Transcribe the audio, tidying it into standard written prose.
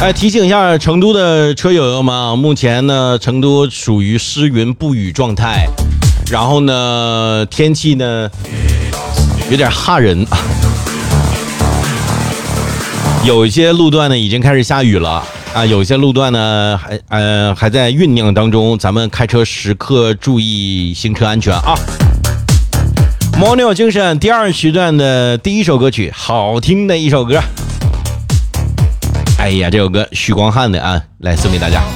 提醒一下成都的车友们啊，目前呢成都属于湿云不雨状态，然后呢天气呢有点吓人啊，有一些路段呢已经开始下雨了啊，有些路段呢还在酝酿当中，咱们开车时刻注意行车安全啊。牦牛精神第二时段的第一首歌曲，好听的一首歌。哎呀，这首歌许光汉的啊，来送给大家。